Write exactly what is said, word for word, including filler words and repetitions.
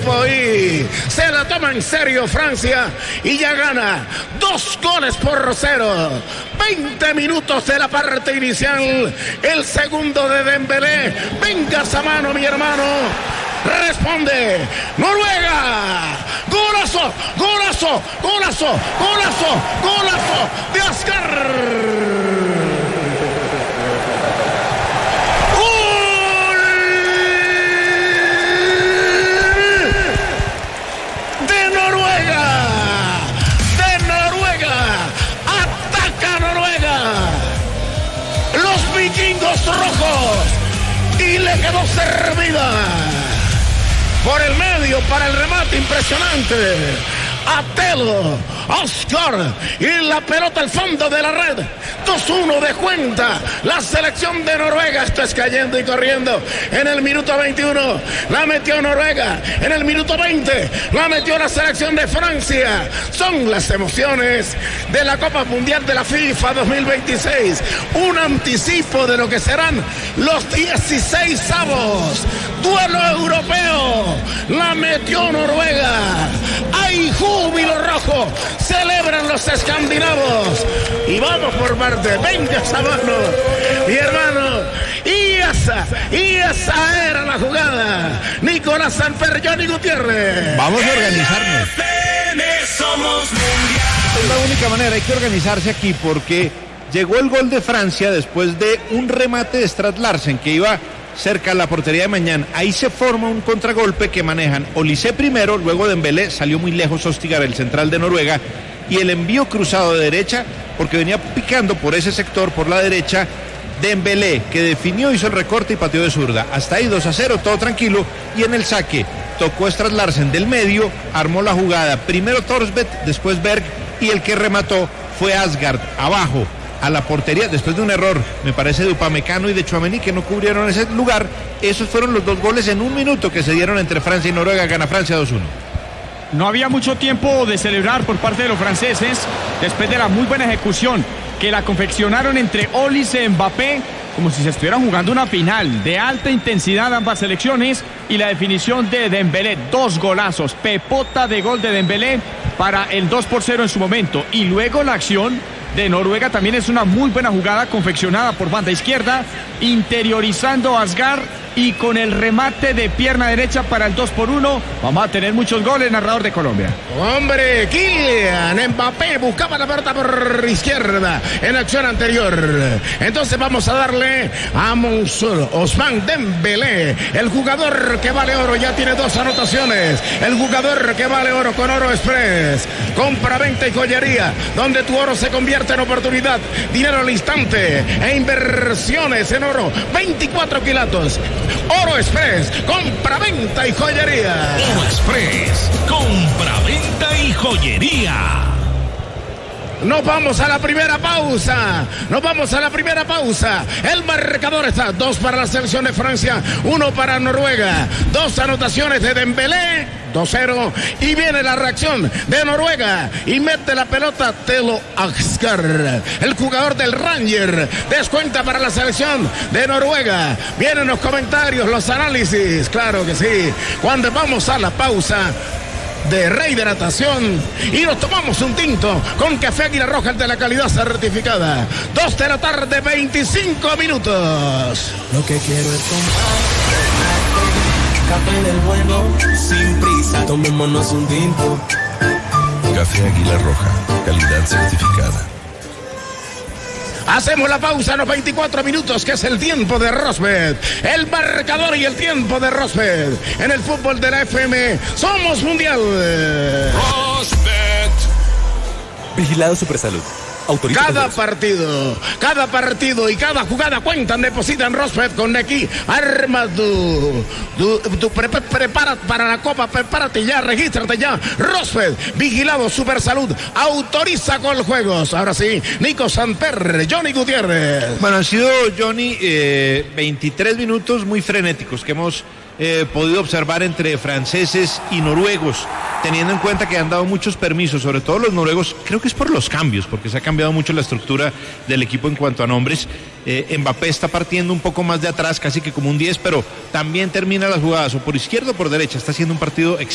grupo I. Se la toma en serio Francia y ya gana dos goles por cero. veinte minutos de la parte inicial. El segundo de Dembélé. Venga esa mano, mi hermano. Responde Noruega. Golazo, golazo, golazo, golazo, golazo de Asgar. ¡Gol de Noruega! De Noruega. Ataca Noruega. Los vikingos rojos. Y le quedó servida. Por el medio para el remate impresionante. Atelo, Oscar y la pelota al fondo de la red. dos uno de cuenta. La selección de Noruega. Esto es cayendo y corriendo. En el minuto veintiuno la metió Noruega. En el minuto veinte la metió la selección de Francia. Son las emociones de la Copa Mundial de la FIFA dos mil veintiséis. Un anticipo de lo que serán los dieciséis avos. Duelo europeo. La metió Noruega. ¡Ay, júbilo rojo! Celebran los escandinavos. Y vamos por parte. Venga esa mano, mi hermano. Y esa, y esa era la jugada. Nicolás Samper, Johnny Gutiérrez. Vamos a organizarnos. Somos mundial. Es la única manera, hay que organizarse aquí porque llegó el gol de Francia después de un remate de Strand Larsen que iba cerca a la portería de Mañán. Ahí se forma un contragolpe que manejan Olise primero, luego Dembélé, salió muy lejos Østigard, el central de Noruega, y el envío cruzado de derecha, porque venía picando por ese sector, por la derecha, Dembélé, que definió, hizo el recorte y pateó de zurda. Hasta ahí dos a cero, todo tranquilo, y en el saque tocó Strand Larsen del medio, armó la jugada, primero Thorsbeth, después Berg, y el que remató fue Asgard, abajo, a la portería, después de un error, me parece, de Upamecano y de Tchouaméni, que no cubrieron ese lugar. Esos fueron los dos goles en un minuto que se dieron entre Francia y Noruega. Gana Francia dos uno. No había mucho tiempo de celebrar por parte de los franceses, después de la muy buena ejecución que la confeccionaron entre Olise y Mbappé, como si se estuvieran jugando una final de alta intensidad ambas selecciones, y la definición de Dembélé, dos golazos, pepota de gol de Dembélé para el dos por cero en su momento, y luego la acción de Noruega también es una muy buena jugada confeccionada por banda izquierda, interiorizando a Asgard y con el remate de pierna derecha para el dos por uno. Vamos a tener muchos goles, narrador de Colombia. Hombre, Kylian Mbappé buscaba la pelota por izquierda en acción anterior. Entonces vamos a darle a Mansour Ousmane Dembélé, el jugador que vale oro, ya tiene dos anotaciones. El jugador que vale oro con Oro Express. Compra, venta y joyería, donde tu oro se convierte en oportunidad, dinero al instante e inversiones en oro. veinticuatro quilatos. Oro Express, compra, venta y joyería. Oro Express, compra, venta y joyería. Nos vamos a la primera pausa. Nos vamos a la primera pausa. El marcador está dos para la selección de Francia, uno para Noruega. Dos anotaciones de Dembélé, dos cero. Y viene la reacción de Noruega. Y mete la pelota Telo Asgard, el jugador del Ranger. Descuenta para la selección de Noruega. Vienen los comentarios, los análisis. Claro que sí. Cuando vamos a la pausa de rehidratación y nos tomamos un tinto con café Águila Roja, el de la calidad certificada. Dos de la tarde, veinticinco minutos. Lo que quiero es tomar café del bueno, sin prisa, tomémonos un tinto. Café Águila Roja, calidad certificada. Hacemos la pausa en los veinticuatro minutos, que es el tiempo de Rosbet. El marcador y el tiempo de Rosbet. En el fútbol de la F M, somos mundial. Rosbet. Vigilado Supersalud. Autoriza Cada partido, cada partido y cada jugada cuentan, depositan Rosbet con Nequi. Arma tu, tu, tu pre, pre, prepara para la Copa, prepárate ya, regístrate ya. Rosbet, vigilado Supersalud, autoriza con juegos. Ahora sí, Nico Samper, Johnny Gutiérrez. Bueno, han sido, Johnny, eh, veintitrés minutos muy frenéticos que hemos eh, podido observar entre franceses y noruegos, teniendo en cuenta que han dado muchos permisos, sobre todo los noruegos. Creo que es por los cambios, porque se ha cambiado mucho la estructura del equipo en cuanto a nombres. eh, Mbappé está partiendo un poco más de atrás, casi que como un diez, pero también termina las jugadas o por izquierda o por derecha. Está haciendo un partido excelente.